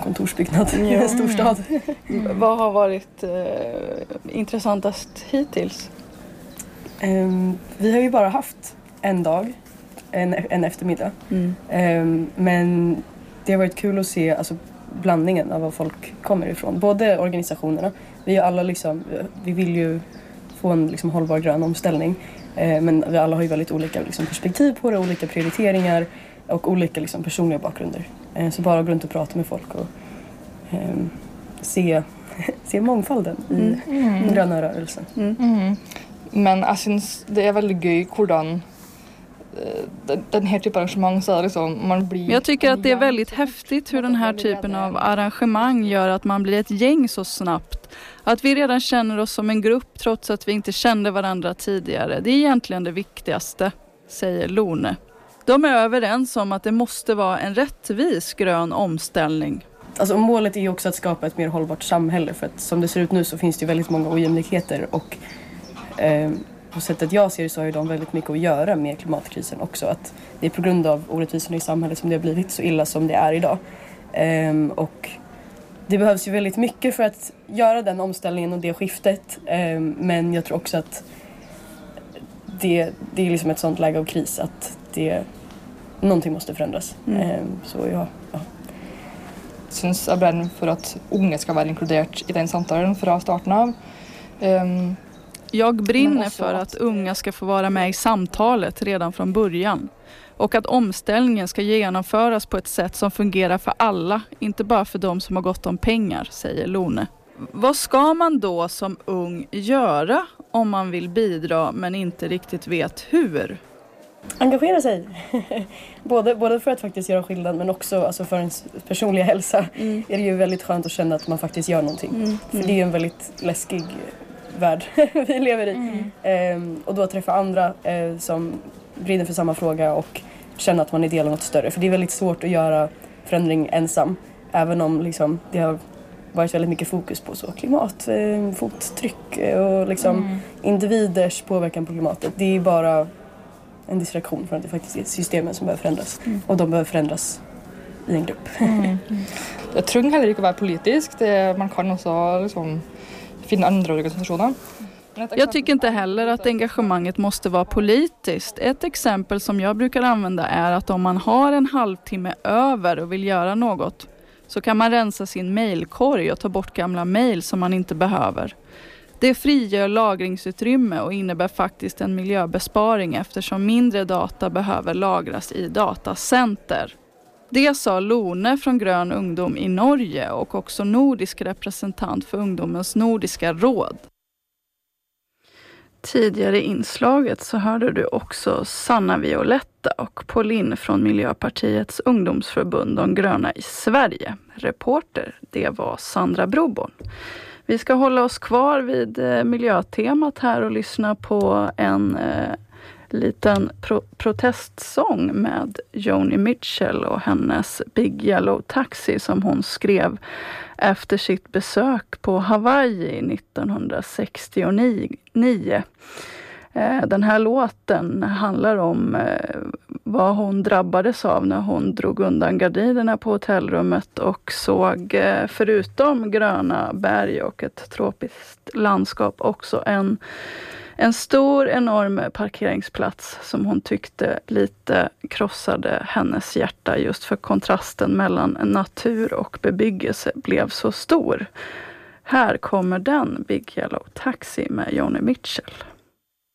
kontorsbyggnad i en storstad. Vad har varit intressantast hittills? Vi har ju bara haft en dag, en eftermiddag. Men det har varit kul att se alltså, blandningen av var folk kommer ifrån. Både organisationerna, vi är alla liksom, vi vill ju få en liksom, hållbar grön omställning. Men vi alla har ju väldigt olika liksom, perspektiv på det, olika prioriteringar och olika liksom, personliga bakgrunder. Så bara gå runt och prata med folk och se mångfalden i den gröna rörelsen. Men jag syns det är väldigt gøy hvordan den här typen av arrangemang så liksom, man blir... Jag tycker att det är väldigt häftigt hur den här typen av arrangemang gör att man blir ett gäng så snabbt. Att vi redan känner oss som en grupp trots att vi inte kände varandra tidigare. Det är egentligen det viktigaste, säger Lone. De är överens om att det måste vara en rättvis grön omställning. Alltså, målet är ju också att skapa ett mer hållbart samhälle. För att som det ser ut nu så finns det ju väldigt många ojämlikheter. Och på sättet jag ser det så har ju de väldigt mycket att göra med klimatkrisen också. Att det är på grund av orättvisorna i samhället som det har blivit så illa som det är idag. Och det behövs ju väldigt mycket för att göra den omställningen och det skiftet. Men jag tror också att det är liksom ett sånt läge av kris att någonting måste förändras. Så ja. Syns jag brenner för att unga ska vara inkluderat i den samtalen från starten av. Jag brinner för att unga ska få vara med i samtalet redan från början. Och att omställningen ska genomföras på ett sätt som fungerar för alla, inte bara för de som har gott om pengar, säger Lone. Vad ska man då som ung göra om man vill bidra men inte riktigt vet hur? Engagera sig. både för att faktiskt göra skillnad men också alltså för ens personliga hälsa är det ju väldigt skönt att känna att man faktiskt gör någonting. För det är ju en väldigt läskig värld vi lever i. Och då träffa andra som brinner för samma fråga och känna att man är del av något större. För det är väldigt svårt att göra förändring ensam. Även om liksom, det har varit väldigt mycket fokus på så klimat, fottryck och liksom individers påverkan på klimatet. Det är bara en distraktion för att det faktiskt är systemen som behöver förändras. Och de behöver förändras i en grupp. Jag tror heller inte att vara politisk. Man kan också liksom, finna andra organisationer. Jag tycker inte heller att engagemanget måste vara politiskt. Ett exempel som jag brukar använda är att om man har en halvtimme över och vill göra något så kan man rensa sin mejlkorg och ta bort gamla mejl som man inte behöver. Det frigör lagringsutrymme och innebär faktiskt en miljöbesparing eftersom mindre data behöver lagras i datacenter. Det sa Lone från Grön ungdom i Norge och också nordisk representant för ungdomens nordiska råd. Tidigare i inslaget så hörde du också Sanna Violetta och Pauline från Miljöpartiets ungdomsförbund De gröna i Sverige. Reporter, det var Sandra Broborn. Vi ska hålla oss kvar vid miljötemat här och lyssna på en liten protestsång med Joni Mitchell och hennes Big Yellow Taxi som hon skrev efter sitt besök på Hawaii 1969. Den här låten handlar om vad hon drabbades av när hon drog undan gardinerna på hotellrummet och såg förutom gröna berg och ett tropiskt landskap också en stor, enorm parkeringsplats som hon tyckte lite krossade hennes hjärta just för kontrasten mellan natur och bebyggelse blev så stor. Här kommer den, Big Yellow Taxi med Joni Mitchell.